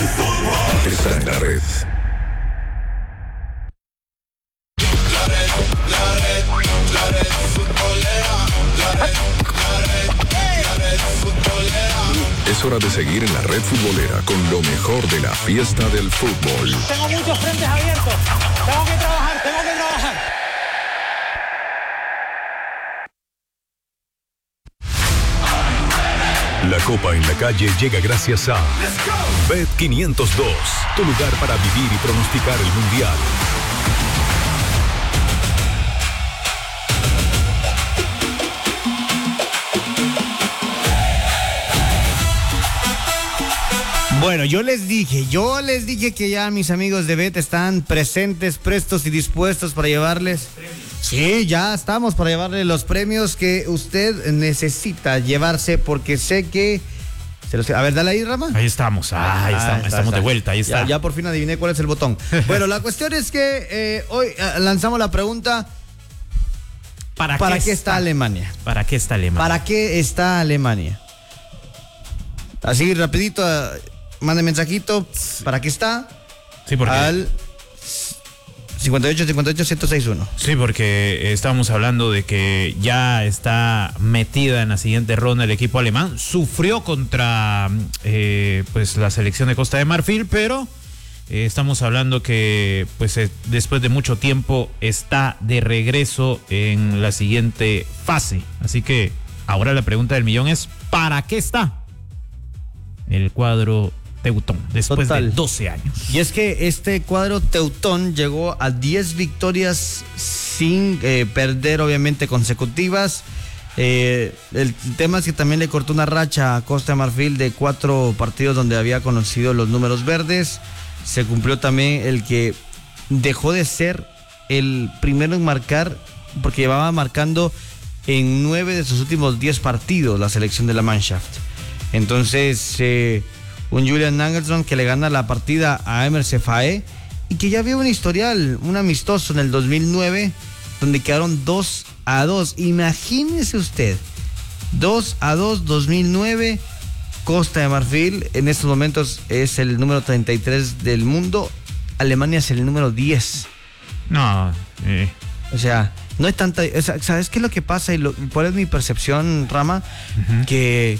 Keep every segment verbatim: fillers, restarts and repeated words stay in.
Está en la red. La red, la red, la red futbolera. La red, la red, la red futbolera. Es hora de seguir en la red futbolera con lo mejor de la fiesta del fútbol. Tengo muchos frentes abiertos. Tengo que trabajar, tengo que trabajar. La Copa en la Calle llega gracias a Bet quinientos dos, tu lugar para vivir y pronosticar el Mundial. Bueno, yo les dije, yo les dije que ya mis amigos de Bet están presentes, prestos y dispuestos para llevarles. Sí, ya estamos para llevarle los premios que usted necesita llevarse, porque sé que... Se los... A ver, dale ahí, Rama. Ahí estamos, ah, ahí Ah, estamos, está, estamos está. de vuelta, ahí está. Ya, ya por fin adiviné cuál es el botón. Bueno, la cuestión es que eh, hoy eh, lanzamos la pregunta: ¿Para, ¿para qué, qué está Alemania? ¿Para qué está Alemania? ¿Para qué está Alemania? Así, rapidito, eh, mande mensajito. ¿Para qué está? Sí, porque... Al cincuenta y ocho, cincuenta y ocho, ciento seis uno. Sí, porque estábamos hablando de que ya está metida en la siguiente ronda el equipo alemán. Sufrió contra eh, pues la selección de Costa de Marfil, pero eh, estamos hablando que pues eh, después de mucho tiempo está de regreso en la siguiente fase. Así que ahora la pregunta del millón es: ¿para qué está el cuadro teutón después Total. de doce años? Y es que este cuadro teutón llegó a diez victorias sin eh, perder, obviamente, consecutivas. Eh, el tema es que también le cortó una racha a Costa de Marfil de cuatro partidos donde había conocido los números verdes. Se cumplió también el que dejó de ser el primero en marcar, porque llevaba marcando en nueve de sus últimos diez partidos la selección de la Mannschaft. Entonces, eh, un Julian Nagelsmann que le gana la partida a Emerse Faé y que ya había un historial, un amistoso en el dos mil nueve, donde quedaron dos a dos. Imagínese usted, dos a dos, dos mil nueve, Costa de Marfil en estos momentos es el número treinta y tres del mundo, Alemania es el número diez. No, eh. O sea, no hay tanta... O sea, ¿sabes qué es lo que pasa? Y lo, ¿cuál es mi percepción, Rama? Uh-huh. Que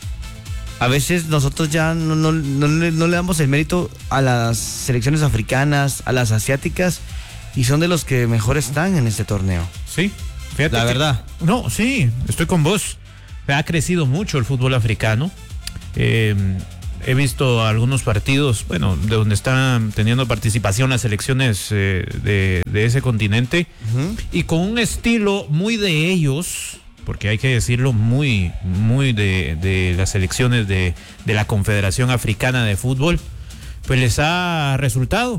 a veces nosotros ya no, no, no, no le damos el mérito a las selecciones africanas, a las asiáticas, y son de los que mejor están en este torneo. Sí, fíjate. La que, verdad. No, sí, estoy con vos. Ha crecido mucho el fútbol africano. Eh, he visto algunos partidos, bueno, de donde están teniendo participación las selecciones eh, de, de ese continente, uh-huh. y con un estilo muy de ellos, porque hay que decirlo, muy, muy de, de las selecciones de, de la Confederación Africana de Fútbol, pues les ha resultado.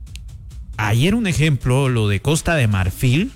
Ayer un ejemplo, lo de Costa de Marfil,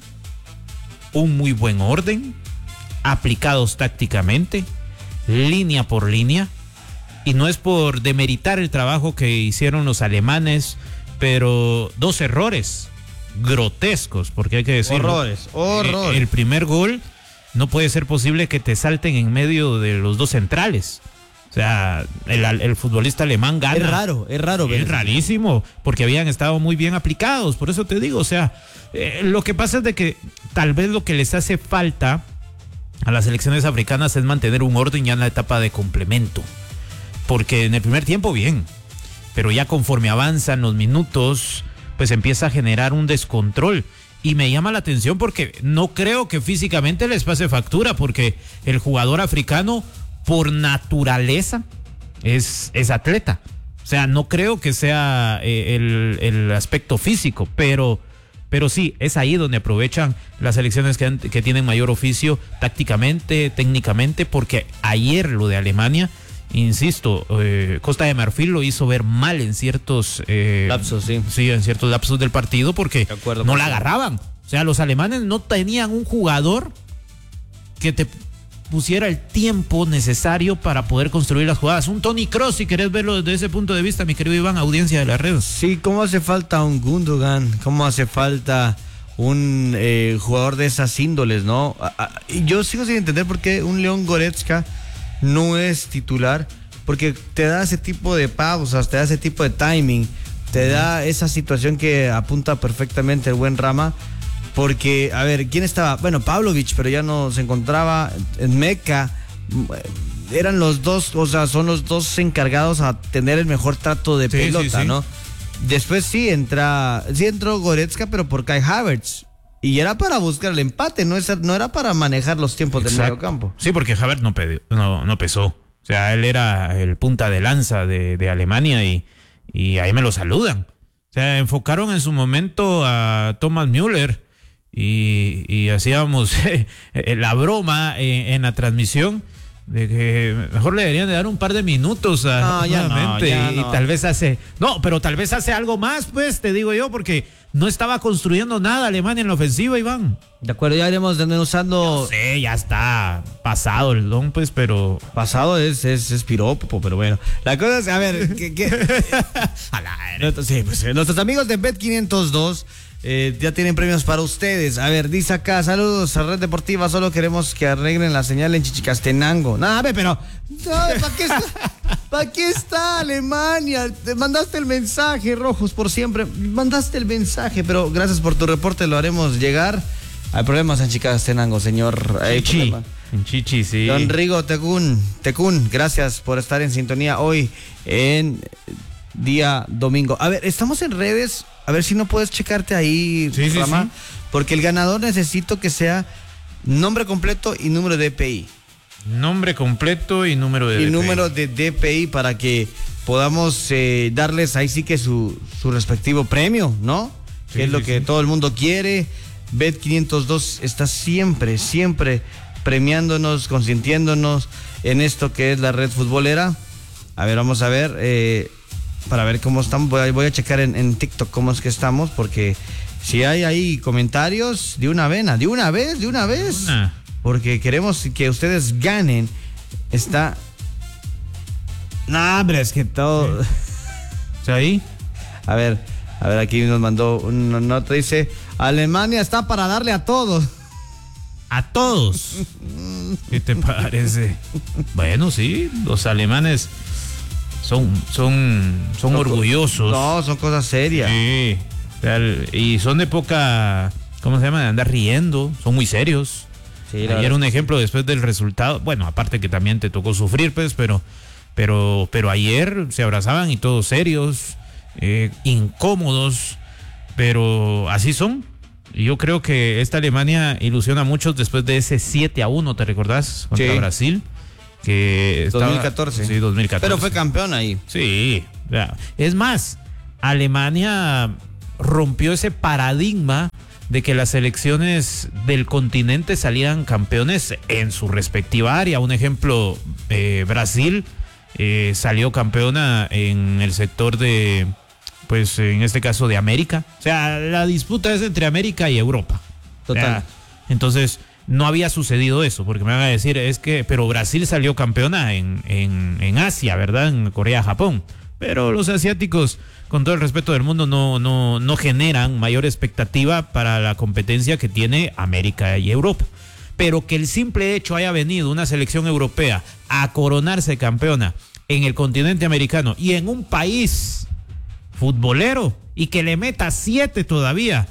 un muy buen orden, aplicados tácticamente, línea por línea, y no es por demeritar el trabajo que hicieron los alemanes, pero dos errores grotescos, porque hay que decirlo. Horrores, horrores. El primer gol, no puede ser posible que te salten en medio de los dos centrales. O sea, el, el futbolista alemán gana. Es raro, es raro. Es rarísimo, porque habían estado muy bien aplicados. Por eso te digo, o sea, eh, lo que pasa es de que tal vez lo que les hace falta a las selecciones africanas es mantener un orden ya en la etapa de complemento. Porque en el primer tiempo bien, pero ya conforme avanzan los minutos, pues empieza a generar un descontrol. Y me llama la atención porque no creo que físicamente les pase factura, porque el jugador africano por naturaleza es, es atleta. O sea, no creo que sea eh, el, el aspecto físico, pero, pero sí, es ahí donde aprovechan las selecciones que, han, que tienen mayor oficio tácticamente, técnicamente, porque ayer lo de Alemania, insisto, eh, Costa de Marfil lo hizo ver mal en ciertos eh, lapsos, sí. Sí, en ciertos lapsos del partido, porque acuerdo, no la agarraban. O sea, los alemanes no tenían un jugador que te pusiera el tiempo necesario para poder construir las jugadas. Un Toni Kroos, si querés verlo desde ese punto de vista, mi querido Iván, audiencia de la red. Sí, ¿cómo hace falta un Gundogan? ¿Cómo hace falta un eh, jugador de esas índoles, no? Y yo sigo sin entender por qué un León Goretzka no es titular, porque te da ese tipo de pausas, te da ese tipo de timing, te da esa situación que apunta perfectamente el buen Rama. Porque, a ver, ¿quién estaba? Bueno, Pavlovich, pero ya no se encontraba. En Meca, eran los dos, o sea, son los dos encargados a tener el mejor trato de Sí, pelota, sí, sí. ¿no? Después sí entra, sí entró Goretzka, pero por Kai Havertz. Y era para buscar el empate, no, es, no era para manejar los tiempos del Exacto. medio campo. Sí, porque Havertz no, pedi- no, no pesó. O sea, él era el punta de lanza de, de Alemania y, y ahí me lo saludan. O sea, enfocaron en su momento a Thomas Müller y, y hacíamos la broma en, en la transmisión de que mejor le deberían de dar un par de minutos a, No, ya no, nuevamente, ya y, no. y tal vez hace no, pero tal vez hace algo más, pues, te digo yo, porque no estaba construyendo nada Alemania en la ofensiva, Iván. De acuerdo, ya iremos No usando. sé, ya está pasado el don, pues, pero Pasado es, es, es piropo, pero bueno. La cosa es, a ver, ¿qué, qué? Nuestros- sí, pues, eh, nuestros amigos de Bet quinientos dos eh, ya tienen premios para ustedes. A ver, dice acá, saludos a Red Deportiva, solo queremos que arreglen la señal en Chichicastenango. No, a ver, pero, no, ¿para qué está? ¿Para qué está Alemania? Te mandaste el mensaje, Rojos por siempre. Mandaste el mensaje, pero gracias por tu reporte, lo haremos llegar. Hay problemas en Chichicastenango, señor. Hay Chichi. problemas. En Chichi, sí. Don Rigo Tecún, Tecún, gracias por estar en sintonía hoy en día domingo. A ver, estamos en redes, a ver si no puedes checarte ahí, Sí, sí, Rama, sí. porque el ganador necesito que sea nombre completo y número de D P I. Nombre completo y número de Y D P I. número de D P I para que podamos eh, darles ahí sí que su, su respectivo premio, ¿no? Sí, que es lo sí, que sí. todo el mundo quiere. Bet quinientos dos está siempre, siempre premiándonos, consintiéndonos en esto que es la red futbolera. A ver, vamos a ver, eh, para ver cómo estamos. Voy a, voy a checar en, en TikTok cómo es que estamos, porque si hay ahí comentarios, de una vena, de una vez, de una vez. Una. Porque queremos que ustedes ganen. Está... No, hombre, es que todo... O sea, ahí. A ver, a ver, aquí nos mandó una nota, dice, Alemania está para darle a todos. A todos. ¿Qué te parece? Bueno, sí, los alemanes son, son, son orgullosos. No, son cosas serias. Sí. O sea, el- y son de poca, ¿cómo se llama? De andar riendo. Son muy serios. Sí, la Ayer verdad un es que ejemplo después del resultado. Bueno, aparte que también te tocó sufrir, pues, pero, pero, pero ayer se abrazaban y todos serios, eh, incómodos, pero así son. Y yo creo que esta Alemania ilusiona a muchos después de ese siete a uno, ¿te recordás? Contra Sí. Brasil. Que estaba- dos mil catorce. Sí, dos mil catorce. Pero fue campeón ahí. Sí, ya. Es más, Alemania rompió ese paradigma de que las selecciones del continente salían campeones en su respectiva área. Un ejemplo, eh, Brasil eh, salió campeona en el sector de, pues en este caso de América. O sea, la disputa es entre América y Europa. Total. O sea, entonces, no había sucedido eso, porque me van a decir, es que, pero Brasil salió campeona en, en, en Asia, ¿verdad? En Corea, Japón. Pero los asiáticos, con todo el respeto del mundo, no, no, no generan mayor expectativa para la competencia que tiene América y Europa. Pero que el simple hecho haya venido una selección europea a coronarse campeona en el continente americano y en un país futbolero y que le meta siete todavía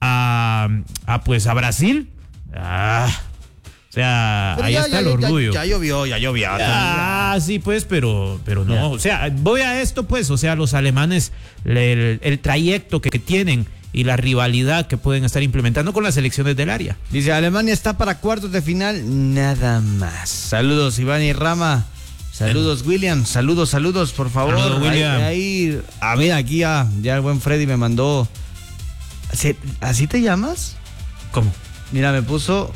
a, a pues a Brasil, ah, o sea, Pero ahí ya, está ya, el ya, orgullo. Ya, llovió, ya llovió. Ah, sí, pues, pero, pero no. Ya. O sea, voy a esto, pues, o sea, los alemanes, le- el, el trayecto que, que tienen y la rivalidad que pueden estar implementando con las selecciones del área. Dice, Alemania está para cuartos de final, nada más. Saludos, Iván y Rama. Saludos, William. Saludos, saludos, por favor. Saludos, William. Ahí, ahí- ah, mira, aquí ya, ya el buen Freddy me mandó. ¿Se- ¿Así te llamas? ¿Cómo? Mira, me puso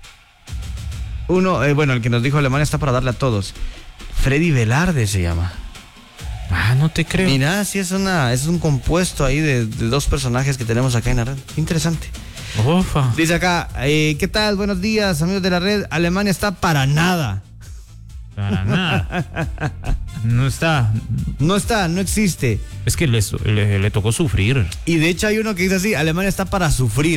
uno, eh, bueno, el que nos dijo Alemania está para darle a todos. Freddy Velarde se llama. Ah, no te creo. Mira, sí es una, es un compuesto ahí de, de dos personajes que tenemos acá en la red. Interesante. Ofa. Dice acá, eh, ¿qué tal? Buenos días, amigos de la red. Alemania está para nada. Para nada. No está. No está, no existe. Es que les- le, le tocó sufrir. Y de hecho hay uno que dice así, Alemania está para sufrir.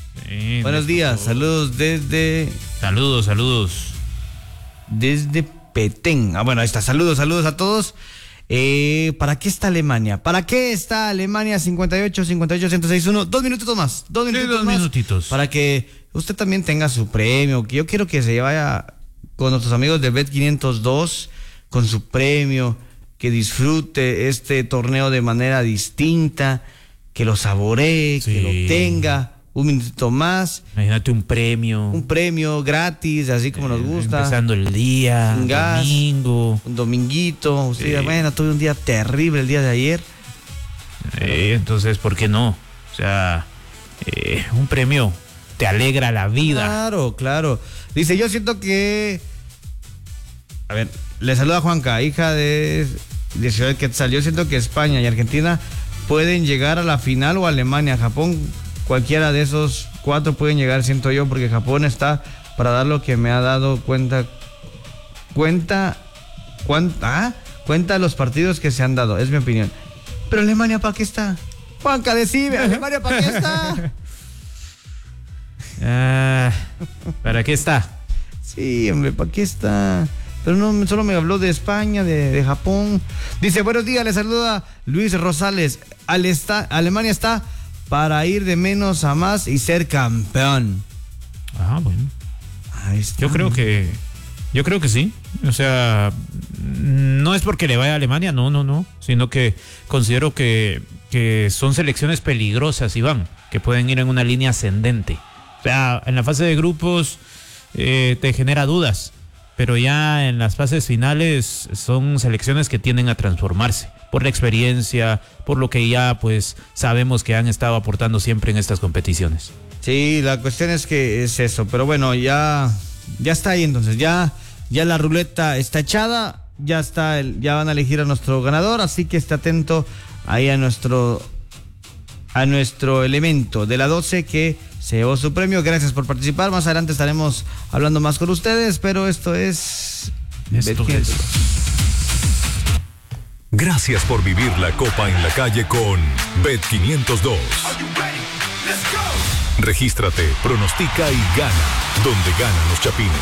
Sí, Buenos le días, tocó. saludos desde Saludos, saludos. desde Petén. Ah, bueno, ahí está. Saludos, saludos a todos. Eh, ¿Para qué está Alemania? ¿Para qué está Alemania? cincuenta y ocho, cincuenta y ocho, ciento sesenta y uno. Dos minutitos más. Dos minutitos sí, dos más. minutitos. Para que usted también tenga su premio. Que yo quiero que se vaya con nuestros amigos de Bet quinientos dos con su premio. Que disfrute este torneo de manera distinta. Que lo saboree, Sí. que lo tenga. Un minutito más. Imagínate un premio. Un premio gratis, así como nos gusta. Empezando el día, Sin gas. domingo. Un dominguito. Usted Sí. diga, bueno, tuve un día terrible el día de ayer. Eh, entonces, ¿por qué no? O sea, eh, un premio te alegra la vida. Claro, claro. Dice, yo siento que... A ver, le saluda Juanca, hija de, de Ciudad de Quetzal. Yo siento que España y Argentina pueden llegar a la final o Alemania. Japón, cualquiera de esos cuatro pueden llegar, siento yo, porque Japón está para dar lo que me ha dado cuenta... Cuenta... ¿Cuánta? ¿Ah? Cuenta los partidos que se han dado, es mi opinión. Pero Alemania, ¿para qué está? Juanca, decime, Alemania, ¿para qué está? Ah, ¿para qué está? Sí, hombre, ¿para qué está? Pero no, solo me habló de España, de, de Japón. Dice, buenos días, le saluda Luis Rosales. Al está, Alemania está para ir de menos a más y ser campeón. Ah, bueno. Ahí está. Yo creo que, yo creo que sí. O sea, no es porque le vaya a Alemania, no, no, no. Sino que considero que, que son selecciones peligrosas, Iván, que pueden ir en una línea ascendente. O sea, en la fase de grupos eh, te genera dudas. Pero ya en las fases finales son selecciones que tienden a transformarse por la experiencia, por lo que ya pues sabemos que han estado aportando siempre en estas competiciones. Sí, la cuestión es que es eso. Pero bueno, ya, ya está ahí entonces. Ya, ya la ruleta está echada. Ya está, el, ya van a elegir a nuestro ganador. Así que esté atento ahí a nuestro, a nuestro elemento de la doce que se llevó su premio. Gracias por participar. Más adelante estaremos hablando más con ustedes, pero esto es... Esto es... Gracias por vivir la Copa en la calle con Bet quinientos dos. Regístrate, pronostica y gana, donde ganan los chapines.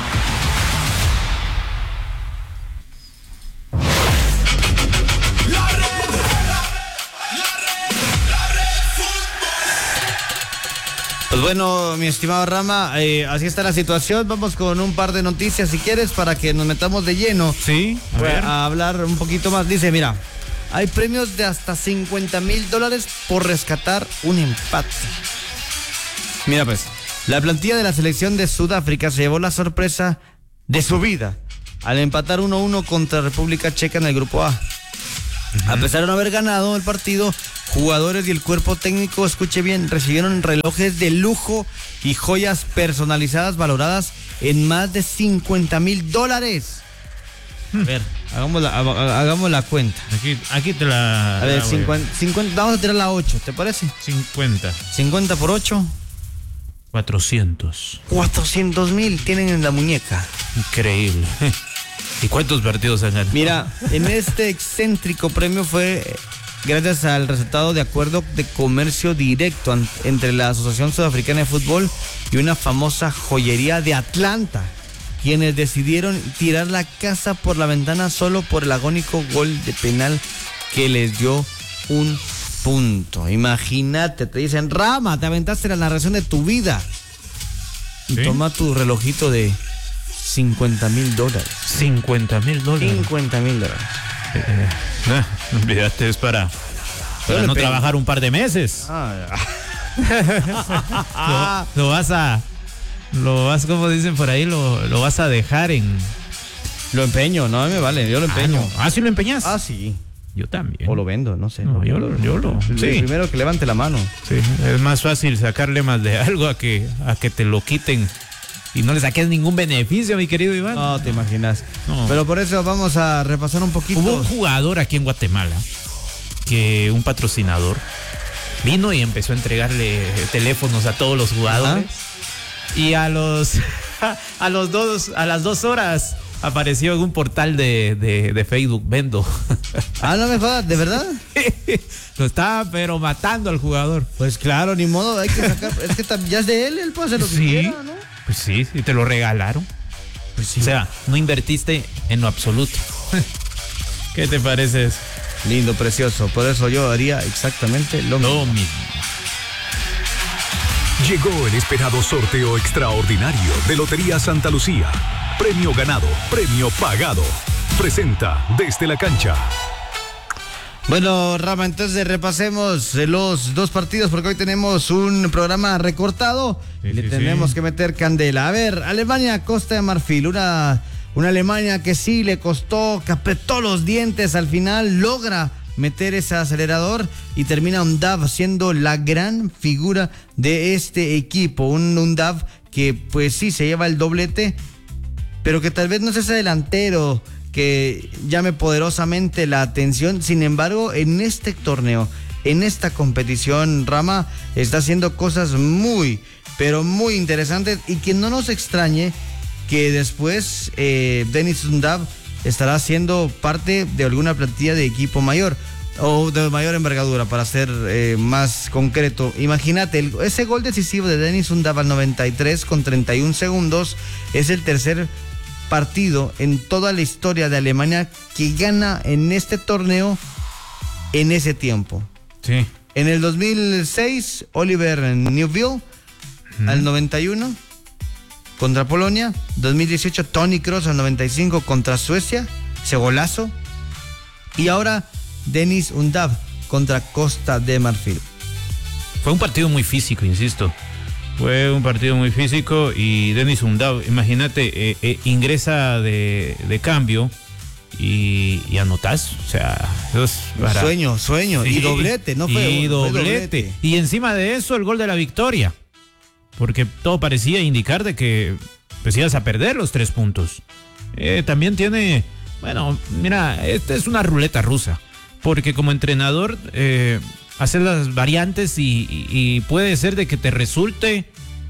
Pues bueno, mi estimado Rama, eh, así está la situación. Vamos con un par de noticias, si quieres, para que nos metamos de lleno. Sí, a Voy ver. a hablar un poquito más. Dice, mira, hay premios de hasta cincuenta mil dólares por rescatar un empate. Mira pues, la plantilla de la selección de Sudáfrica se llevó la sorpresa de su vida al empatar uno a uno contra República Checa en el grupo A. Uh-huh. A pesar de no haber ganado el partido, jugadores y el cuerpo técnico, escuche bien, recibieron relojes de lujo y joyas personalizadas valoradas en más de cincuenta mil dólares. A ver, hagamos la, hagamos la cuenta. Aquí, aquí te la... A ver, la- cincuenta, cincuenta, vamos a tirar la ocho, ¿te parece? cincuenta. cincuenta por ocho, cuatrocientos. cuatrocientos mil tienen en la muñeca. Increíble. ¿Y cuántos partidos han ganado? Mira, en este excéntrico premio fue gracias al resultado de acuerdo de comercio directo an- entre la Asociación Sudafricana de Fútbol y una famosa joyería de Atlanta, quienes decidieron tirar la casa por la ventana solo por el agónico gol de penal que les dio un punto. Imagínate, te dicen, Rama, te aventaste la narración de tu vida. Y ¿Sí? toma tu relojito de cincuenta mil dólares. cincuenta mil dólares. cincuenta mil dólares. Eh, eh, nah, olvídate, es para, para le no pego. trabajar un par de meses. Ah, Lo, lo vas a... Lo vas, como dicen por ahí, lo, lo vas a dejar en... lo empeño, no me vale, yo lo empeño. Ah, no. Ah, ¿sí lo empeñas? Ah, sí. Yo también. O lo vendo, no sé. No, yo lo- yo lo- El sí. primero que levante la mano. Sí, es más fácil sacarle más de algo a que, a que te lo quiten y no le saques ningún beneficio, mi querido Iván. No te imaginas. No. Pero por eso vamos a repasar un poquito. Hubo un jugador aquí en Guatemala que un patrocinador vino y empezó a entregarle teléfonos a todos los jugadores. Y a los a los dos a las dos horas apareció en un portal de, de, de Facebook vendo. Ah, no me jodas, ¿de verdad? Lo estaba pero matando al jugador. Pues claro, ni modo, hay que sacar. Es que tam- ya es de él, él puede hacer lo que Sí, quiera, ¿no? pues sí, y te lo regalaron. Pues sí. O sea, no invertiste en lo absoluto. ¿Qué te parece eso? Lindo, precioso. Por eso yo haría exactamente lo mismo. Lo mismo. Llegó el esperado sorteo extraordinario de Lotería Santa Lucía. Premio ganado, premio pagado. Presenta Desde la Cancha. Bueno, Rama, entonces repasemos los dos partidos porque hoy tenemos un programa recortado Sí, y le sí, tenemos sí. que meter candela. A ver, Alemania, Costa de Marfil, una, una Alemania que sí le costó, que apretó los dientes al final, logra meter ese acelerador y termina Undav siendo la gran figura de este equipo. Un Undav que pues sí se lleva el doblete, pero que tal vez no es ese delantero que llame poderosamente la atención. Sin embargo, en este torneo, en esta competición, Rama está haciendo cosas muy, pero muy interesantes, y que no nos extrañe que después eh, Deniz Undav estará siendo parte de alguna plantilla de equipo mayor o de mayor envergadura, para ser eh, más concreto. Imagínate, el, ese gol decisivo de Deniz Undav al noventa y tres con treinta y un segundos es el tercer partido en toda la historia de Alemania que gana en este torneo en ese tiempo. Sí. En el dos mil seis, Oliver Neuville, mm. al noventa y uno contra Polonia. dos mil dieciocho, Toni Kroos al noventa y cinco contra Suecia, ese golazo. Y ahora Deniz Undav contra Costa de Marfil. Fue un partido muy físico, insisto. Fue un partido muy físico y Deniz Undav, imagínate, eh, eh, ingresa de, de cambio y, y anotás. O sea, eso es para... Sueño, sueño. Sí, y doblete, no fue, y fue doblete. doblete. Y encima de eso, el gol de la victoria. Porque todo parecía indicar de que pues ibas a perder los tres puntos. Eh, también tiene, bueno, mira, esta es una ruleta rusa. Porque como entrenador... Eh, hacer las variantes y, y, y puede ser de que te resulte,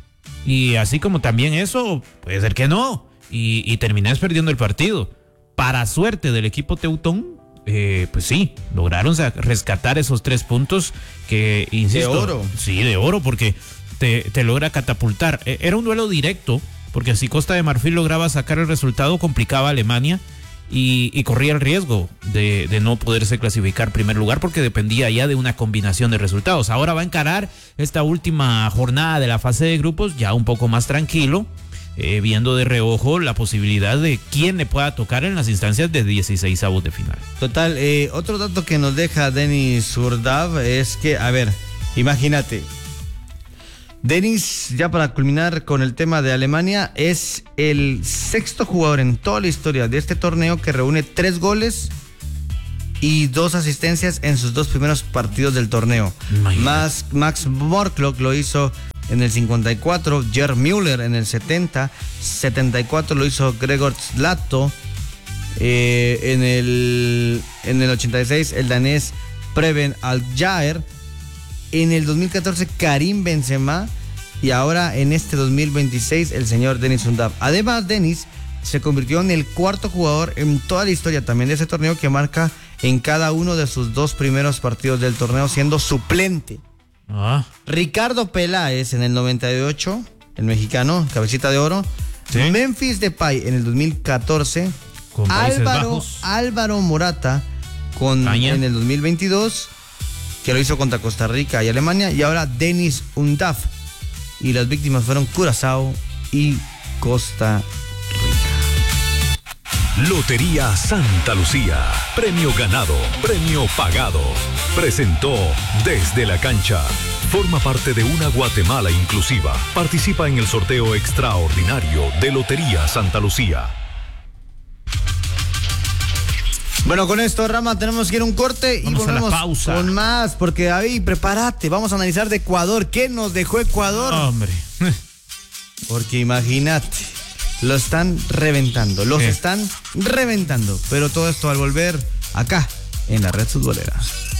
y así como también eso, puede ser que no, y, y terminás perdiendo el partido. Para suerte del equipo teutón, eh, pues sí, lograron rescatar esos tres puntos que, insisto... De oro. Sí, de oro, porque te, te logra catapultar. Era un duelo directo, porque si Costa de Marfil lograba sacar el resultado, complicaba a Alemania. Y, y corría el riesgo de, de no poderse clasificar primer lugar, porque dependía ya de una combinación de resultados. Ahora va a encarar esta última jornada de la fase de grupos ya un poco más tranquilo, eh, viendo de reojo la posibilidad de quién le pueda tocar en las instancias de dieciseisavos de final. Total, eh, otro dato que nos deja Deniz Undav es que, a ver, imagínate, Deniz, ya para culminar con el tema de Alemania, es el sexto jugador en toda la historia de este torneo que reúne tres goles y dos asistencias en sus dos primeros partidos del torneo. Más, Max Morklock lo hizo en el cincuenta y cuatro, Gerd Müller en el setenta, setenta y cuatro lo hizo Gregor Zlato, eh, en, el, en el ochenta y seis el danés Preben Aljaer, en el dos mil catorce Karim Benzema, y ahora en este dos mil veintiséis el señor Deniz Undav. Además, Deniz se convirtió en el cuarto jugador en toda la historia también de ese torneo que marca en cada uno de sus dos primeros partidos del torneo siendo suplente. Ah. Ricardo Peláez en el noventa y ocho, el mexicano, cabecita de oro. ¿Sí? Memphis Depay en el dos mil catorce. Con Países Álvaro, Bajos. Álvaro Morata con, en el dos mil veintidós, que lo hizo contra Costa Rica y Alemania, y ahora Deniz Undav, y las víctimas fueron Curazao y Costa Rica. Lotería Santa Lucía. Premio ganado, premio pagado. Presentó Desde la Cancha. Forma parte de una Guatemala inclusiva. Participa en el sorteo extraordinario de Lotería Santa Lucía. Bueno, con esto, Rama, tenemos que ir a un corte y Vamos a la volvemos pausa. con más, porque David, prepárate, vamos a analizar de Ecuador. ¿Qué nos dejó Ecuador? Hombre. Porque imagínate, lo están reventando, los ¿Qué? están reventando. Pero todo esto al volver acá, en la Red Futbolera.